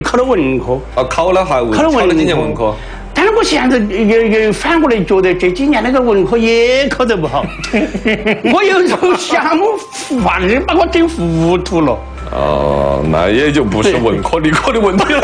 考了文科。 哦，考了几年文科。 但是我现在反过来觉得这几年那个文科也考得不好，我有时候想反而把我整糊涂了。 哦，那也就不是文科理科的问题了。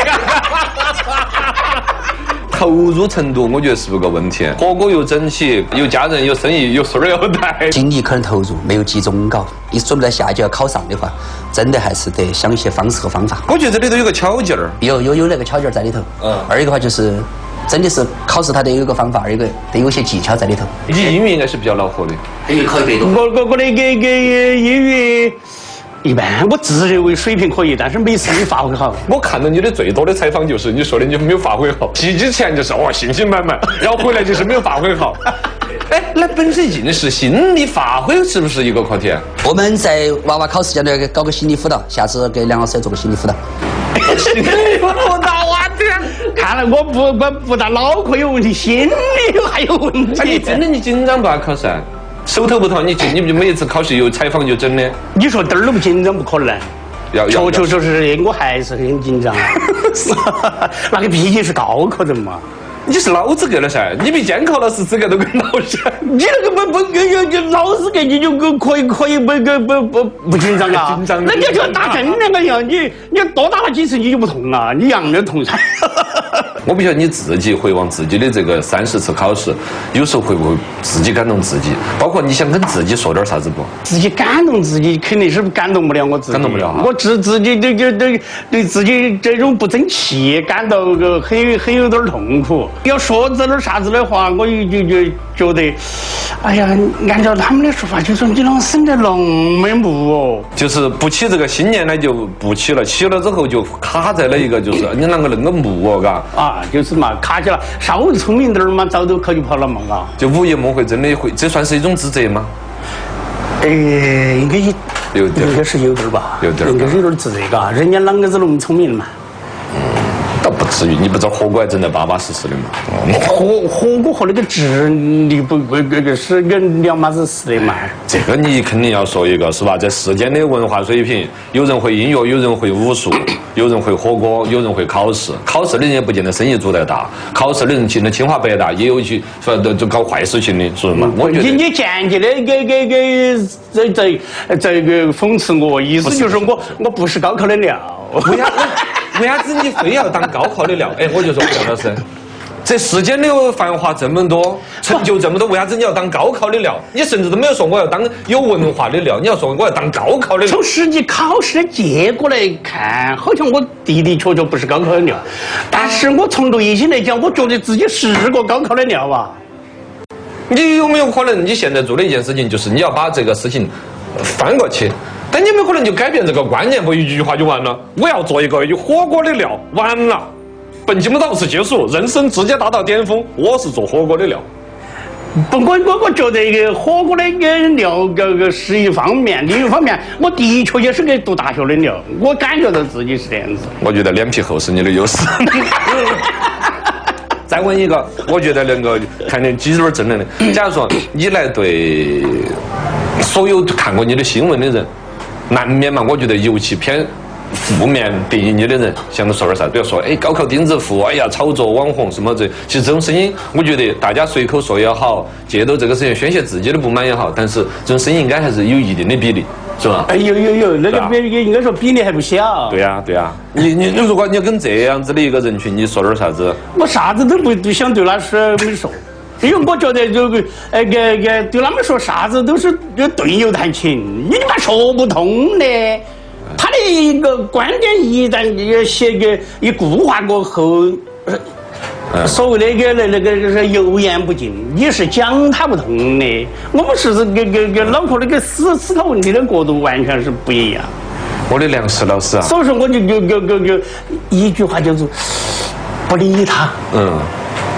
投入程度，我觉得是不是个问题？火锅又整起，有家人，有生意，有孙儿要带， 精力可能投入没有集中搞。你准备在下一届要考上的话，真的还是得想一些方式和方法。 我觉得这里头有个巧劲儿， 有那个巧劲儿在里头。二一个话就是，真的是考试它得有一个方法，二一个得有些技巧在里头。 你英语应该是比较恼火的， 英语考得多。 我的英语。一般，我自认为水平可以，但是没发挥好。 我看到你的最多的采访就是你说的你没有发挥好，去之前就是信心满满，然后回来就是没有发挥好。哎，那本身应试心理发挥是不是一个课题？ 我们在娃娃考试阶段搞个心理辅导，下次给梁老师做个心理辅导。 心理辅导啊！看来我不但脑壳有问题，心理还有问题。 你真的你紧张不啊？考试？手头不疼，你不就每一次考试有采访就整的？ 你说点儿都不紧张不可能。确实，我还是很紧张。那个毕竟是高考人嘛。 你是老资格了噻，你比监考老师资格都更老噻。 你那个不老资格你就可以不紧张啊？紧张。那你就打针那个样，你多打了几次你就不痛了，你样样痛噻。 我不晓得你自己回望自己的这个30次考试，有时候会不会自己感动自己？包括你想跟自己说点啥子不？ 自己感动自己肯定是感动不了我自己， 感动不了。 我自己对自己这种不争气感到很有点痛苦。要说这点啥子的话，我就觉得，哎呀，按照他们的说法，就说你啷生得那么木哦， 就是不起这个新年呢就不起了，起了之后就卡在了一个就是你啷个那个木哦，嘎啊，就是嘛卡起了，稍微聪明点儿嘛，早都考就跑了嘛，嘎。 就午夜梦回真的会，这算是一种自责吗？ 应该有点， 应该是有点吧， 有点， 应该是有点自责，嘎，人家啷个子那么聪明嘛。 倒不至于，你不知道火锅还整得巴巴适适的嘛？ 火锅和那个智力不是跟两码子事的嘛？ 这个你肯定要说一个是吧？在世间的文化水平，有人会音乐，有人会武术，有人会火锅，有人会考试。考试的人也不见得生意做得大，考试的人进了清华北大，也有去就搞坏事情的，是不是嘛？我觉得你间接的这个讽刺我，意思就是我不是高考的料。 为啥子你非要当高考的料？哎，我就说梁老师，这世间的繁华这么多，成就这么多，为啥子你要当高考的料？你甚至都没有说我要当有文化的料，你要说我要当高考的料。 从实际考试的结果来看，好像我的确不是高考的料，但是我从内心来讲，我觉得自己是个高考的料啊。 你有没有可能你现在做的一件事情，就是你要把这个事情翻过去？但你有没有可能就改变这个观念，不一句话就完了？我要做一个有火锅的料，完了，本节目到此结束，人生直接达到巅峰。我是做火锅的料。 不，我觉得一个火锅的料是一方面，另一方面，我的确也是个读大学的料，我感觉到自己是这样子。 我觉得脸皮厚是你的优势。再问一个，我觉得能够看见几点正能量。假如说你来对所有看过你的新闻的人，难免嘛，我觉得尤其偏负面定义你的人，想到说点啥？比如说，高考钉子户，哎呀，炒作网红什么这，其实这种声音，我觉得大家随口说也好，借到这个事情宣泄自己的不满也好，但是这种声音应该还是有一定的比例，是吧？ 有，那个应该说比例还不小。 对呀。你如果你要跟这样子的一个人群，你说点啥子？ 我啥子都不想对他说没说。因为我觉得这个对他们说啥子都是对牛弹琴，你妈说不通的。他的一个观点一旦一固化过后，所谓的那个是油盐不进，你是讲他不通的。我们是跟脑壳那个思考问题的角度完全是不一样。 我的梁实老师啊， 所以说我就一句话就是不理他。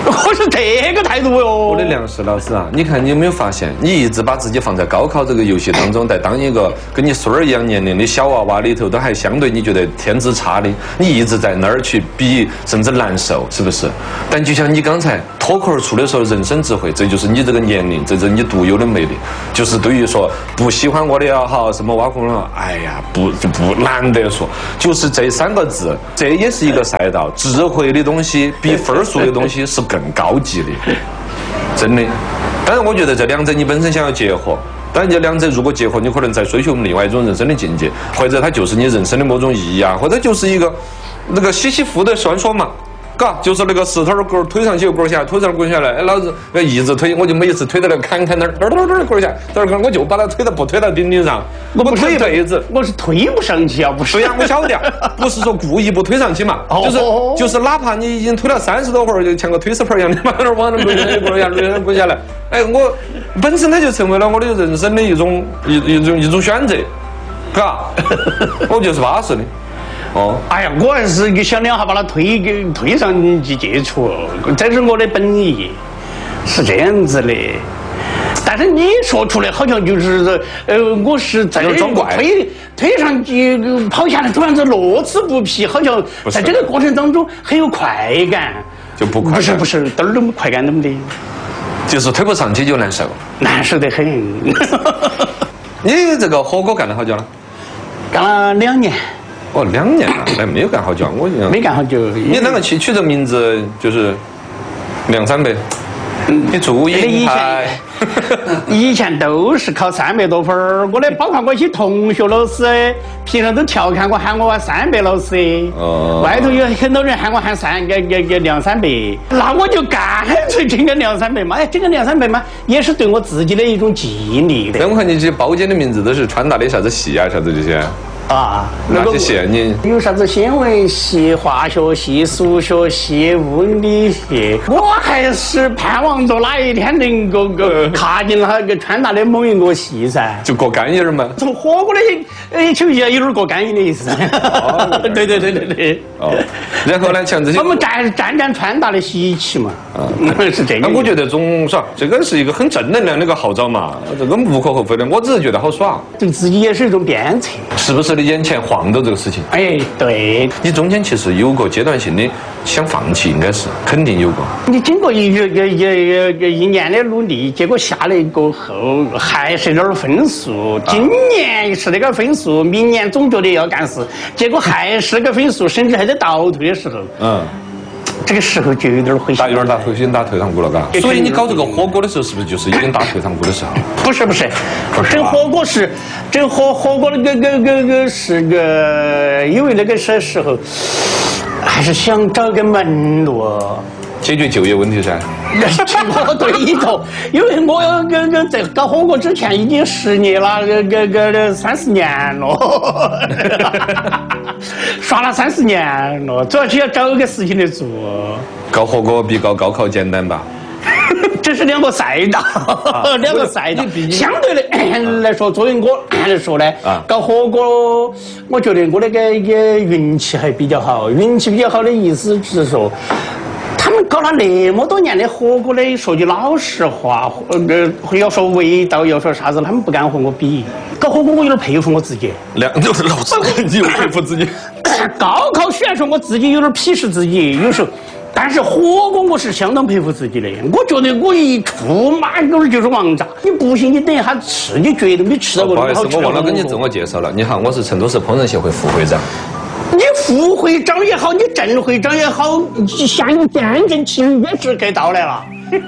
我是这个态度哟。 我的梁实老师啊，你看你有没有发现，你一直把自己放在高考这个游戏当中，在当一个跟你孙儿一样年龄的小娃娃里头，都还相对你觉得天资差的，你一直在那儿去比，甚至难受，是不是？但就像你刚才脱口而出的时候，人生智慧，这就是你这个年龄，这是你独有的魅力。就是对于说不喜欢我的也好，什么挖空了，哎呀，不难得说，就是这3个字，这也是一个赛道，智慧的东西比分数的东西是更高级的，真的。当然，我觉得这两者你本身想要结合，当然这两者如果结合，你可能在追求另外一种人生的境界，或者它就是你人生的某种意义啊，或者就是一个那个西西弗的传说嘛。嘎，就是那个石头棍推上去又棍下，推上棍下来，哎，老子一直推，我就每一次推到那个坎那儿，棍下，我就把它推到不推到顶顶上，我推一辈子， 我是推不上去啊，不是？ 对呀，我晓得，不是说故意不推上去嘛，就是哪怕你已经推了30多会儿，就像个推死盆一样的，往那滚下来，哎，我本身它就成为了我的人生的一种选择，嘎，我就是巴适的。哦， 哎呀，我还是想两下把它推上去接触，这是我的本意，是这样子的。但是你说出来好像就是我是在推上去跑下来，突然子乐此不疲，好像在这个过程当中很有快感。 就不快感？ 不是，一点儿都快感都没得。 就是推不上去就难受， 难受得很。 你这个火锅干了好久了？ 干了2年。 哦，2年了，那没有干好久，我没干好久。 你啷个取这名字就是梁山伯？你注意拍。 以前都是考300多分儿，我的包括我一些同学老师，平常都调侃我，喊我300老师。哦。外头有很多人喊我喊梁山伯，那我就干脆整个梁山伯嘛。哎，整个梁山伯嘛，也是对我自己的一种激励的。 那我看你这些包间的名字都是穿搭的啥子系啊，啥子这些？ 啊， 哪些系？你有啥子新闻系、化学系、数学系、物理系？我还是盼望着哪一天能够踏进那个川大的某一个系噻。 就过干瘾儿嘛。从火锅的球系有点过干瘾的意思。对。 哦。然后呢，像这些我们沾川大的喜气嘛。是这个。 那我觉得这个是一个很正能量的一个号召嘛，这个无可厚非的。我只是觉得好耍， 对自己也是一种鞭策。 是不是？眼前晃到这个事情， 哎，对， 你中间其实有过阶段性的想放弃，应该是肯定有过。 你经过一年的努力，结果下来过后还是那点分数，今年是那个分数，明年总觉得要干事，结果还是个分数，甚至还在倒退的时候，这个时候就有点灰心， 有点打退堂鼓了，嘎。所以你搞这个火锅的时候，是不是就是已经打退堂鼓的时候？ 不是，整火锅是整火锅那个是个，因为那个时候还是想找个门路。 解决就业问题噻。 我对头，因为我在搞火锅之前已经10年了，30年了，耍了30年了，主要是要找个事情来做。 搞火锅比搞高考简单吧？ 这是2个赛道，2个赛道。相对的来说，作为我来说呢，搞火锅，我觉得我那个运气还比较好。运气比较好的意思是说，他们搞了那么多年的火锅的，说句老实话，要说味道，要说啥子，他们不敢和我比。搞火锅我有点佩服我自己。 就是老师，你又佩服自己。 高考选手我自己有点鄙视自己，有时候。但是火锅我是相当佩服自己的，我觉得我一出马狗就是王炸。你不信，你等一下吃，你绝对没吃到过。 不好意思，我忘了跟你自我介绍了。你好，我是成都市烹饪协会副会长。 你副会长也好，你正会长也好，下有见证7月1日到来了。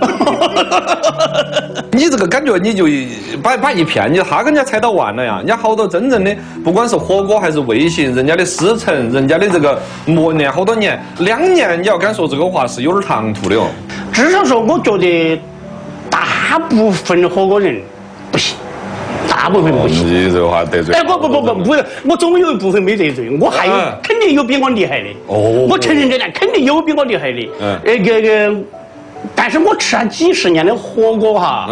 你这个感觉，你就把一片，你哈跟人家猜到完了呀！人家好多真正的，不管是火锅还是味型，人家的师承，人家的这个磨练好多年，2年你要敢说这个话是有点唐突的哦。 至少说，我觉得大部分火锅人不行。大部分不行。 你这话得罪。 哎，不，我总有一部分没得罪，我还有肯定有比我厉害的。哦。我承认这点，肯定有比我厉害的。但是我吃了几10年的火锅哈。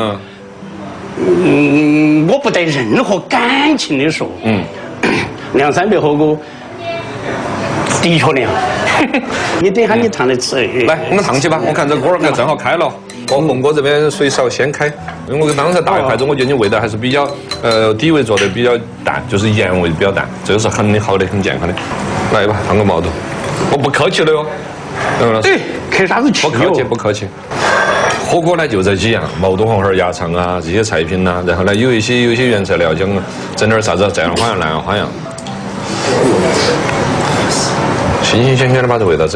我不带任何感情的说。梁山伯火锅。 的确亮。你等一下你尝来吃。 来，我们烫起吧。我看这锅儿正好开了。我红锅这边水少先开，因为我刚才大一筷子，我觉得你味道还是比较底味做的比较淡，就是盐味比较淡，这个是很好的、很健康的。来吧，放个毛肚，我不客气了哟。 对，客啥子气不客气，不客气。火锅呢就这几样，毛肚、黄花、鸭肠啊这些菜品呐、然后呢有一些原材料，讲整点啥子这样花样那样花样，新新鲜鲜的把这味道整。